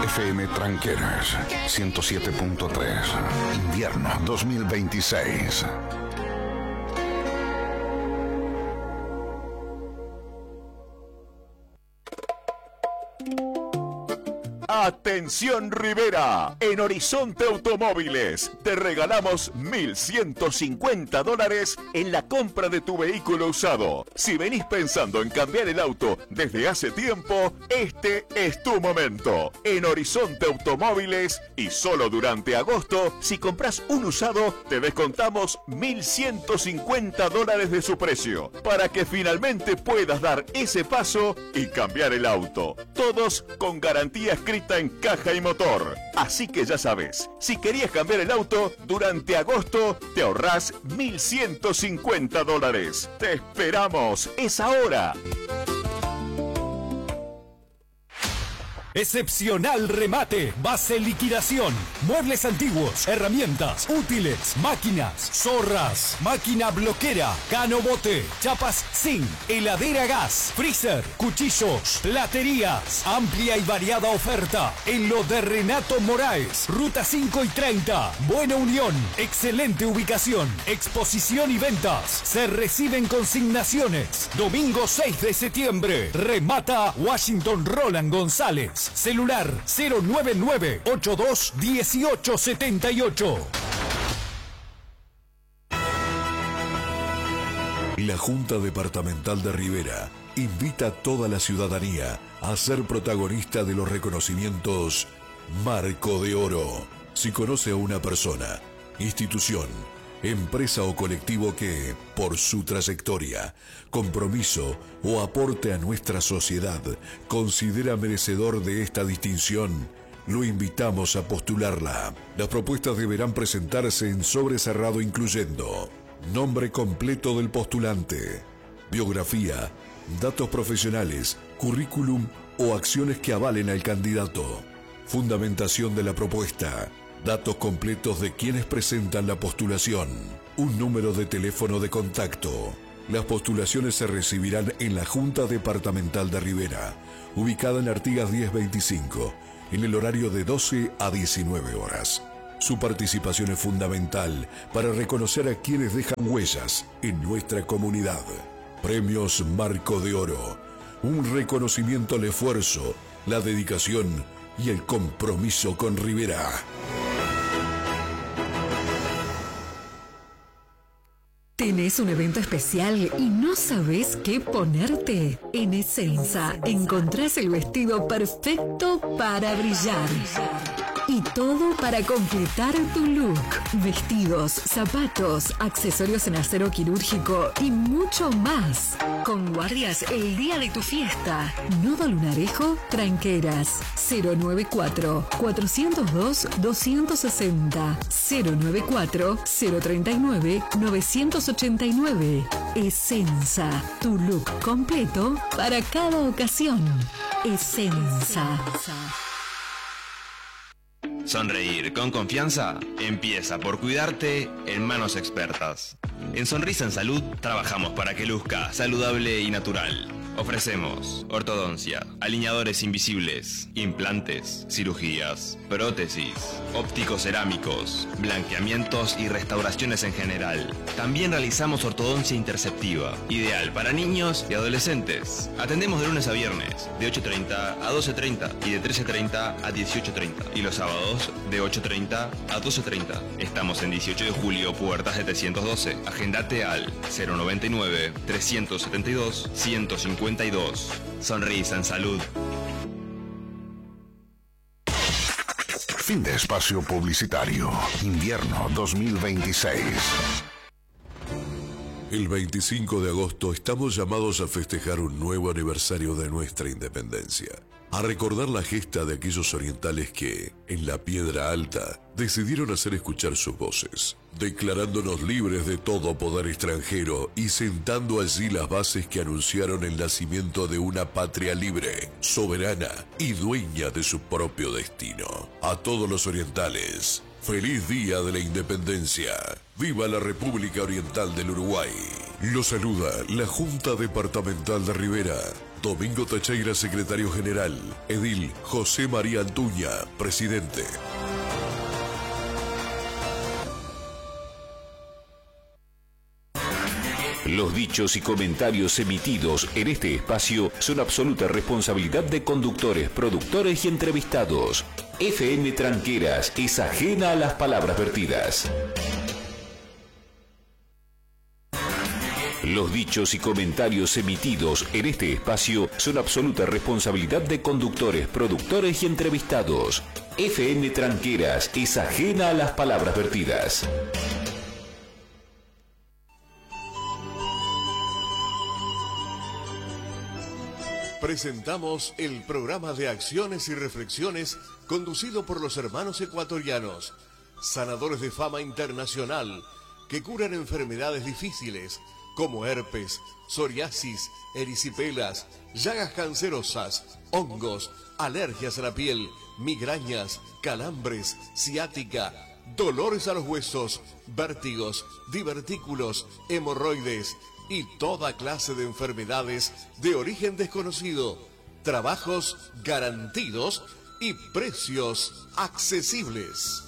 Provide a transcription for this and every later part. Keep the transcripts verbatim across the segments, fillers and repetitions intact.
F M Tranqueras ciento siete punto tres. Invierno dos mil veintiséis. Atención Rivera, en Horizonte Automóviles te regalamos mil ciento cincuenta dólares en la compra de tu vehículo usado. Si venís pensando en cambiar el auto desde hace tiempo, este es tu momento. En Horizonte Automóviles y solo durante agosto, si compras un usado, te descontamos mil ciento cincuenta dólares de su precio para que finalmente puedas dar ese paso y cambiar el auto. Todos con garantía escrita en caja y motor. Así que ya sabes, si querías cambiar el auto, durante agosto te ahorrás mil ciento cincuenta dólares. Te esperamos, es ahora. Excepcional remate, base liquidación, muebles antiguos, herramientas, útiles, máquinas, zorras, máquina bloquera, cano bote, chapas zinc, heladera gas, freezer, cuchillos, platerías, amplia y variada oferta en lo de Renato Moraes, ruta cinco y treinta, Buena Unión, excelente ubicación, exposición y ventas, se reciben consignaciones, domingo seis de septiembre, remata Washington Roland González. Celular cero nueve nueve ocho dos uno ocho siete ocho. La Junta Departamental de Rivera invita a toda la ciudadanía a ser protagonista de los reconocimientos Marco de Oro. Si conoce a una persona, institución, empresa o colectivo que, por su trayectoria, compromiso o aporte a nuestra sociedad, considera merecedor de esta distinción, lo invitamos a postularla. Las propuestas deberán presentarse en sobre cerrado incluyendo nombre completo del postulante, biografía, datos profesionales, currículum o acciones que avalen al candidato, fundamentación de la propuesta, datos completos de quienes presentan la postulación, un número de teléfono de contacto. Las postulaciones se recibirán en la Junta Departamental de Rivera, ubicada en Artigas diez veinticinco, en el horario de doce a diecinueve horas. Su participación es fundamental para reconocer a quienes dejan huellas en nuestra comunidad. Premios Marco de Oro, un reconocimiento al esfuerzo, la dedicación y el compromiso con Rivera. ¿Tenés un evento especial y no sabés qué ponerte? En Essenza encontrás el vestido perfecto para brillar. Y todo para completar tu look. Vestidos, zapatos, accesorios en acero quirúrgico y mucho más. Con guardias el día de tu fiesta. Nodo Lunarejo, Tranqueras. cero nueve cuatro, cuatro cero dos, dos seis cero. cero nueve cuatro, cero tres nueve, nueve ocho nueve. Essenza, tu look completo para cada ocasión. Essenza. Sonreír con confianza empieza por cuidarte en manos expertas. En Sonrisa en Salud trabajamos para que luzca saludable y natural. Ofrecemos ortodoncia, alineadores invisibles, implantes, cirugías, prótesis, ópticos cerámicos, blanqueamientos y restauraciones en general. También realizamos ortodoncia interceptiva, ideal para niños y adolescentes. Atendemos de lunes a viernes, de ocho treinta a doce treinta y de trece treinta a dieciocho treinta. Y los sábados, de ocho treinta a doce treinta. Estamos en dieciocho de julio, Puerta setecientos doce. Agendate al cero noventa y nueve, trescientos setenta y dos, ciento cincuenta y dos. Sonrisa en Salud. Fin de espacio publicitario. Invierno dos mil veintiséis. El veinticinco de agosto estamos llamados a festejar un nuevo aniversario de nuestra independencia. A recordar la gesta de aquellos orientales que, en la Piedra Alta, decidieron hacer escuchar sus voces, declarándonos libres de todo poder extranjero y sentando allí las bases que anunciaron el nacimiento de una patria libre, soberana y dueña de su propio destino. A todos los orientales, ¡feliz Día de la Independencia! ¡Viva la República Oriental del Uruguay! Lo saluda la Junta Departamental de Rivera, Domingo Tacheira, secretario general. Edil José María Antuña, presidente. Los dichos y comentarios emitidos en este espacio son absoluta responsabilidad de conductores, productores y entrevistados. F M Tranqueras es ajena a las palabras vertidas. Los dichos y comentarios emitidos en este espacio son absoluta responsabilidad de conductores, productores y entrevistados. F M Tranqueras es ajena a las palabras vertidas. Presentamos el programa de acciones y reflexiones conducido por los hermanos ecuatorianos, sanadores de fama internacional, que curan enfermedades difíciles como herpes, psoriasis, erisipelas, llagas cancerosas, hongos, alergias a la piel, migrañas, calambres, ciática, dolores a los huesos, vértigos, divertículos, hemorroides y toda clase de enfermedades de origen desconocido. Trabajos garantidos y precios accesibles.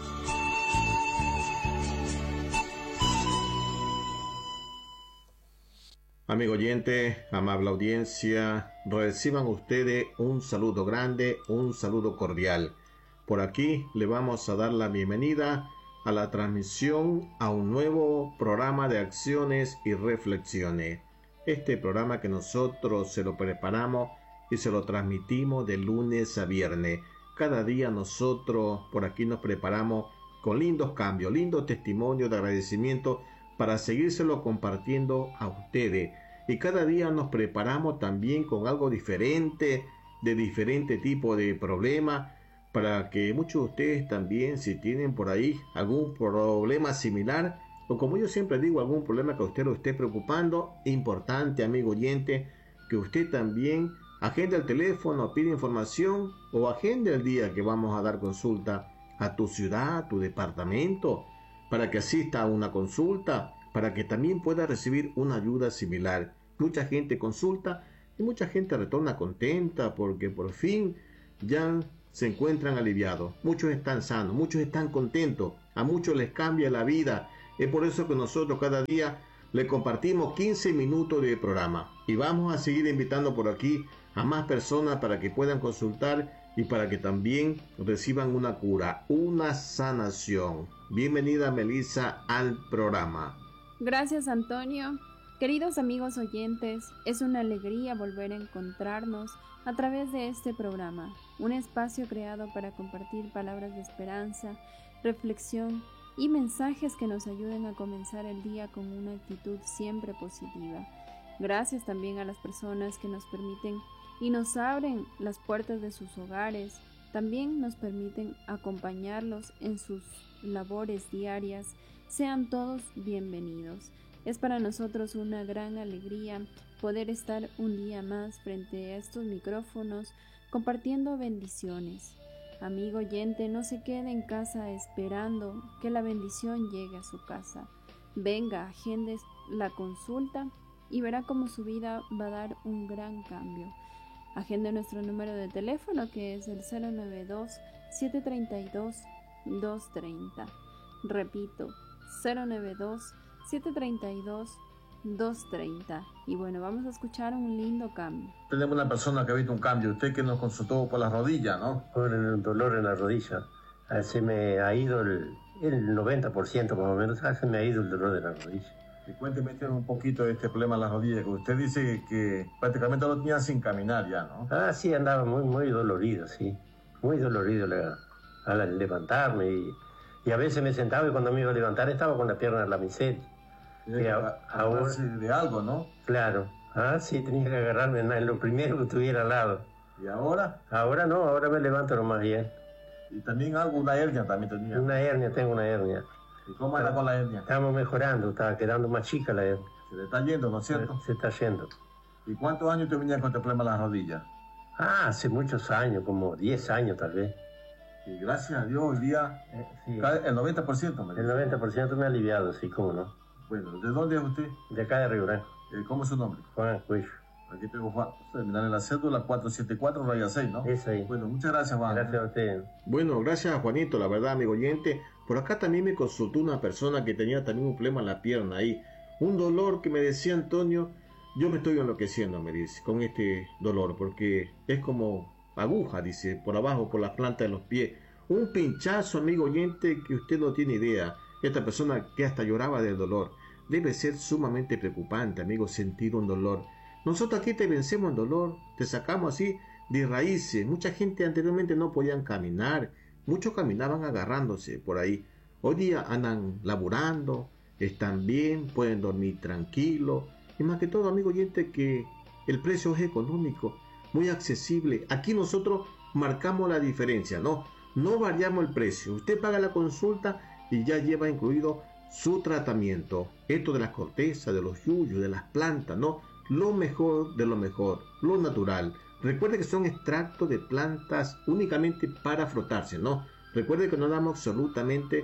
Amigo oyente, amable audiencia, reciban ustedes un saludo grande, un saludo cordial. Por aquí le vamos a dar la bienvenida a la transmisión a un nuevo programa de acciones y reflexiones. Este programa que nosotros se lo preparamos y se lo transmitimos de lunes a viernes. Cada día nosotros por aquí nos preparamos con lindos cambios, lindos testimonios de agradecimiento para seguírselo compartiendo a ustedes. Y cada día nos preparamos también con algo diferente, de diferente tipo de problema, para que muchos de ustedes también, si tienen por ahí algún problema similar, o como yo siempre digo, algún problema que a usted lo esté preocupando, importante, amigo oyente, que usted también agende el teléfono, pide información, o agende el día que vamos a dar consulta a tu ciudad, a tu departamento, para que asista a una consulta, para que también pueda recibir una ayuda similar. Mucha gente consulta y mucha gente retorna contenta porque por fin ya se encuentran aliviados. Muchos están sanos, muchos están contentos, a muchos les cambia la vida. Es por eso que nosotros cada día le compartimos quince minutos de programa y vamos a seguir invitando por aquí a más personas para que puedan consultar y para que también reciban una cura, una sanación. Bienvenida, Melissa, al programa. Gracias, Antonio. Queridos amigos oyentes, es una alegría volver a encontrarnos a través de este programa, un espacio creado para compartir palabras de esperanza, reflexión y mensajes que nos ayuden a comenzar el día con una actitud siempre positiva. Gracias también a las personas que nos permiten y nos abren las puertas de sus hogares, también nos permiten acompañarlos en sus labores diarias. Sean todos bienvenidos. Es para nosotros una gran alegría poder estar un día más frente a estos micrófonos compartiendo bendiciones. Amigo oyente, no se quede en casa esperando que la bendición llegue a su casa. Venga, agende la consulta y verá cómo su vida va a dar un gran cambio. Agende nuestro número de teléfono que es el cero nueve dos, siete tres dos, dos tres cero. Repito, cero nueve dos, siete tres dos, dos tres cero. Y bueno, vamos a escuchar un lindo cambio. Tenemos una persona que ha visto un cambio. Usted que nos consultó por la rodilla, ¿no? Por el dolor en la rodilla. Se me ha ido el, el noventa por ciento más o menos. Se me ha ido el dolor de la rodilla. Y cuénteme un poquito de este problema en la rodilla, que usted dice que prácticamente lo tenía sin caminar ya, ¿no? Ah, sí, andaba muy, muy dolorido, sí. Muy dolorido la, al levantarme. Y, y a veces me sentaba y cuando me iba a levantar estaba con la pierna en la miseria. Tiene que agarrarse de algo, ¿no? Claro. Ah, sí, tenía que agarrarme en lo primero que estuviera al lado. ¿Y ahora? Ahora no, ahora me levanto nomás bien. ¿Y también algo, una hernia también tenía? Una hernia, tengo una hernia. ¿Y cómo anda con la hernia? Estamos mejorando, está quedando más chica la hernia. Se le está yendo, ¿no es cierto? Se, se está yendo. ¿Y cuántos años te venías con este problema en las rodillas? Ah, hace muchos años, como diez años tal vez. Y gracias a Dios hoy día, eh, sí. El noventa por ciento me El noventa por ciento me ha aliviado, sí, cómo no. Bueno, ¿de dónde es usted? De acá de Río Branco. Eh, ¿Cómo es su nombre? Juan Cuello. Aquí tengo Juan, terminar en la cédula cuatro siete cuatro raya seis, ¿no? Eso ahí. Bueno, muchas gracias, Juan. Gracias a usted. Bueno, gracias a Juanito, la verdad, amigo oyente. Por acá también me consultó una persona que tenía también un problema en la pierna ahí. Un dolor que me decía Antonio, yo me estoy enloqueciendo, me dice, con este dolor, porque es como aguja, dice, por abajo, por la planta de los pies. Un pinchazo, amigo oyente, que usted no tiene idea. Esta persona que hasta lloraba del dolor. Debe ser sumamente preocupante, amigo, sentir un dolor. Nosotros aquí te vencemos el dolor, te sacamos así de raíces. Mucha gente anteriormente no podían caminar, muchos caminaban agarrándose por ahí. Hoy día andan laburando, están bien, pueden dormir tranquilos. Y más que todo, amigo oyente, que el precio es económico, muy accesible. Aquí nosotros marcamos la diferencia, ¿no? No variamos el precio. Usted paga la consulta y ya lleva incluido su tratamiento. Esto de las cortezas, de los yuyos, de las plantas, ¿no? Lo mejor de lo mejor, lo natural. Recuerde que son extractos de plantas únicamente para frotarse, ¿no? Recuerde que no damos absolutamente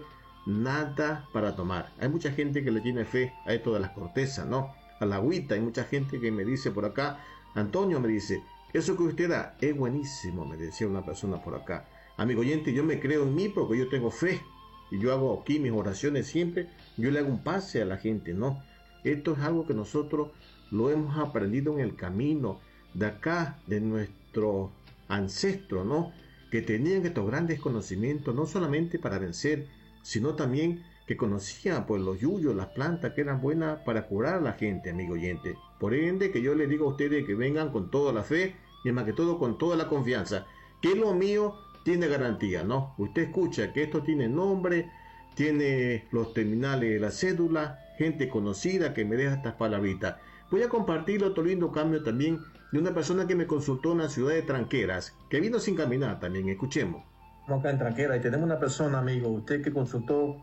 nada para tomar. Hay mucha gente que le tiene fe a esto de las cortezas, ¿no? A la agüita. Hay mucha gente que me dice por acá, Antonio me dice, eso que usted da es buenísimo, me decía una persona por acá. Amigo oyente, yo me creo en mí porque yo tengo fe. Y yo hago aquí mis oraciones siempre, yo le hago un pase a la gente, ¿no? Esto es algo que nosotros lo hemos aprendido en el camino de acá, de nuestros ancestros, ¿no? Que tenían estos grandes conocimientos, no solamente para vencer, sino también que conocían pues los yuyos, las plantas que eran buenas para curar a la gente, amigo oyente. Por ende, que yo les digo a ustedes que vengan con toda la fe y más que todo con toda la confianza, que lo mío tiene garantía, ¿no? Usted escucha que esto tiene nombre, tiene los terminales de la cédula, gente conocida que me deja estas palabritas. Voy a compartir otro lindo cambio también de una persona que me consultó en la ciudad de Tranqueras, que vino sin caminar también. Escuchemos. Estamos acá en Tranquera y tenemos una persona, amigo, usted que consultó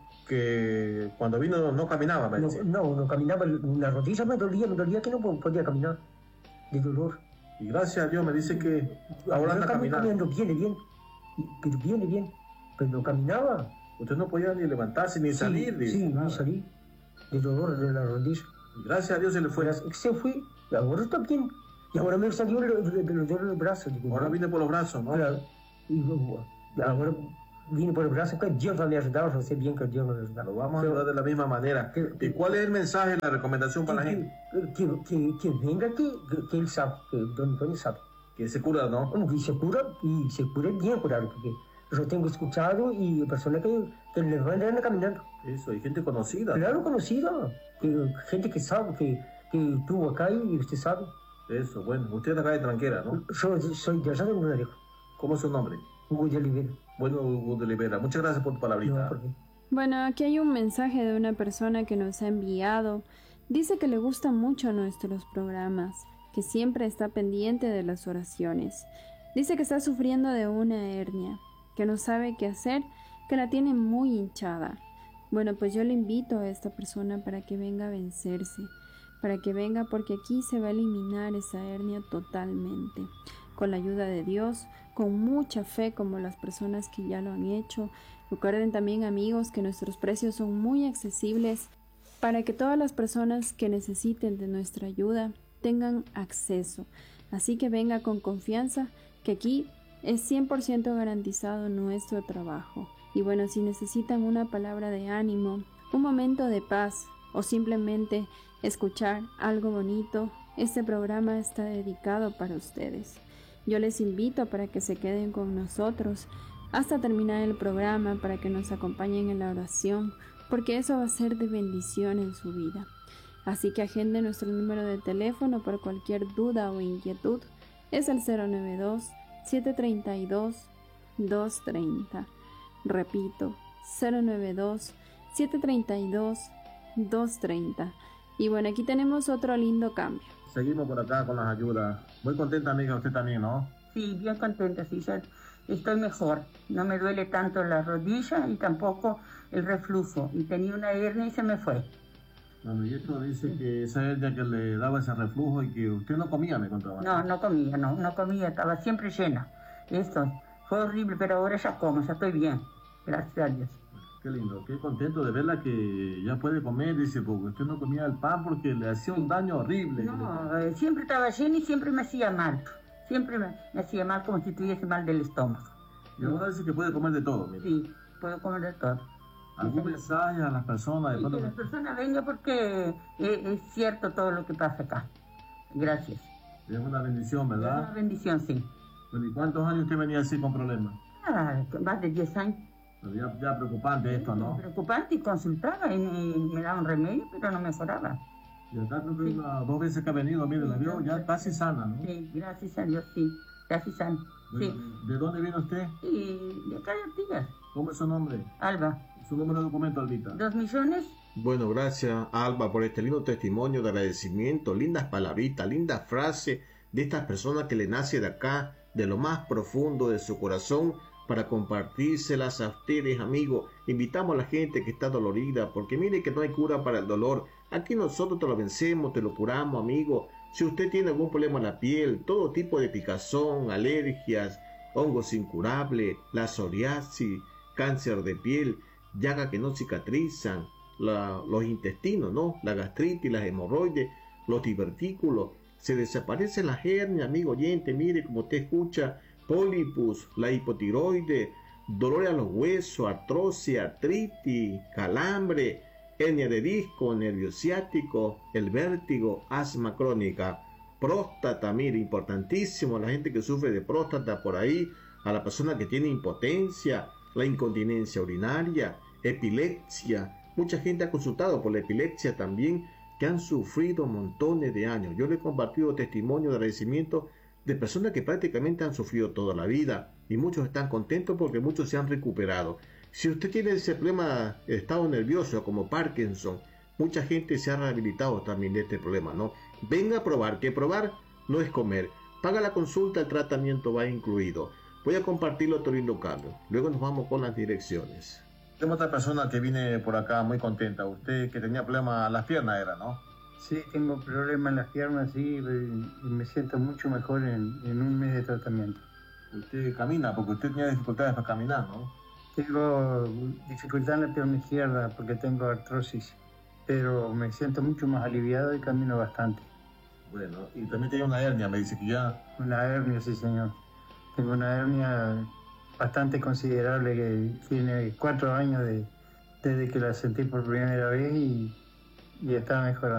que cuando vino no caminaba, me no, decía. no, no caminaba, la rodilla me dolía, me dolía que no podía caminar, de dolor. Y gracias a Dios me dice que ahora anda caminando. Viene bien, pero viene bien, pero no caminaba. Usted no podía ni levantarse ni sí, salir. De, sí, ni salir, de dolor de la rodilla. Y gracias a Dios se le fue. Se fue, y ahora está bien. Y ahora me salió de los de brazos. Digo, ahora viene por los brazos, ¿no? Ahora, y, ahora vine por los brazos, que Dios va a me ayudar, yo sé bien que Dios va a ayudar. Lo vamos a ayudar de la misma manera. Que, ¿Y cuál es el mensaje, la recomendación para que, la gente? Que, que, que venga, que, que, que él sabe, que Don Antonio sabe. Que se cura, ¿no? Bueno, que se cura, y se cura bien curado, porque yo tengo escuchado y personas que, que le van caminando. Eso, hay gente conocida. Claro, conocida. Que, gente que sabe, que, que estuvo acá y usted sabe. Eso, bueno, usted es de acá de Tranquera, ¿no? Yo soy de allá de Munarejo. ¿Cómo es su nombre? Hugo de Olivera. Bueno, Hugo de Olivera, muchas gracias por tu palabrita. No, bueno, aquí hay un mensaje de una persona que nos ha enviado. Dice que le gustan mucho nuestros programas, que siempre está pendiente de las oraciones. Dice que está sufriendo de una hernia, que no sabe qué hacer, que la tiene muy hinchada. Bueno, pues yo le invito a esta persona para que venga a vencerse, para que venga porque aquí se va a eliminar esa hernia totalmente, con la ayuda de Dios, con mucha fe como las personas que ya lo han hecho. Recuerden también, amigos, que nuestros precios son muy accesibles para que todas las personas que necesiten de nuestra ayuda tengan acceso. Así que venga con confianza, que aquí es cien por ciento garantizado nuestro trabajo. Y bueno, si necesitan una palabra de ánimo, un momento de paz o simplemente escuchar algo bonito, este programa está dedicado para ustedes. Yo les invito para que se queden con nosotros hasta terminar el programa, para que nos acompañen en la oración, porque eso va a ser de bendición en su vida. Así que agende nuestro número de teléfono por cualquier duda o inquietud. Es el cero nueve dos, siete tres dos, dos tres cero. Repito, cero nueve dos, siete tres dos, dos tres cero. Y bueno, aquí tenemos otro lindo cambio. Seguimos por acá con las ayudas. Muy contenta, amiga, usted también, ¿no? Sí, bien contenta, sí, ya estoy mejor. No me duele tanto la rodilla y tampoco el reflujo. Y tenía una hernia y se me fue. Bueno, y esto dice que esa hernia que le daba ese reflujo y que usted no comía, me contaba. No, no comía, no, no comía, estaba siempre llena. Esto fue horrible, pero ahora ya como, ya estoy bien. Gracias a Dios. Qué lindo, qué contento de verla que ya puede comer, dice, porque usted no comía el pan porque le hacía un daño horrible. No, eh, siempre estaba llena y siempre me hacía mal. Siempre me, me hacía mal como si tuviese mal del estómago. Y ahora dice que puede comer de todo, mire. Sí, puedo comer de todo. ¿Algún mensaje a las personas? De Y que las personas vengan porque es, es cierto todo lo que pasa acá. Gracias. Es una bendición, ¿verdad? Es una bendición, sí. Bueno, ¿y cuántos años usted venía así con problemas? Ah, más de diez años. Pero ya, ya preocupante esto, ¿no? Preocupante y consultaba y me, me daban remedio, pero no mejoraba. Y acá creo que sí. una, dos veces que ha venido, mire, la vio ya casi sana, ¿no? Sí, gracias a Dios, sí, casi sana. Bueno, Sí. ¿de dónde viene usted? Y de acá de Artigas. ¿Cómo es su nombre? Alba. ¿Su número de documento, Albita? Dos millones. Bueno, gracias Alba por este lindo testimonio de agradecimiento, lindas palabritas, lindas frases de estas personas que le nace de acá, de lo más profundo de su corazón, para compartírselas a ustedes, amigos. Invitamos a la gente que está dolorida, porque mire que no hay cura para el dolor. Aquí nosotros te lo vencemos, te lo curamos, amigo. Si usted tiene algún problema en la piel, todo tipo de picazón, alergias, hongos incurables, la psoriasis, cáncer de piel, llagas que no cicatrizan, la, los intestinos, ¿no? La gastritis, las hemorroides, los divertículos, se desaparecen las hernias, amigo oyente, mire como usted escucha, pólipus, la hipotiroide, dolores a los huesos, artrosis, artritis, calambre, hernia de disco, nervio ciático, el vértigo, asma crónica, próstata, mire, importantísimo, la gente que sufre de próstata por ahí, a la persona que tiene impotencia, la incontinencia urinaria, epilepsia. Mucha gente ha consultado por la epilepsia también, que han sufrido montones de años. Yo le he compartido testimonios de agradecimiento de personas que prácticamente han sufrido toda la vida y muchos están contentos porque muchos se han recuperado. Si usted tiene ese problema de estado nervioso como Parkinson, mucha gente se ha rehabilitado también de este problema, ¿no? Venga a probar, que probar no es comer. Paga la consulta, el tratamiento va incluido. Voy a compartirlo otro lindo cambio. Luego nos vamos con las direcciones. Tengo otra persona que viene por acá muy contenta. Usted que tenía problemas en las piernas era, ¿no? Sí, tengo problemas en las piernas, sí, y me siento mucho mejor en, en un mes de tratamiento. Usted camina, porque usted tenía dificultades para caminar, ¿no? Tengo dificultad en la pierna izquierda porque tengo artrosis, pero me siento mucho más aliviado y camino bastante. Bueno, y también tiene una hernia, me dice que ya... Una hernia, sí, señor. Tengo una hernia bastante considerable que tiene cuatro años de, desde que la sentí por primera vez y, y está mejorando.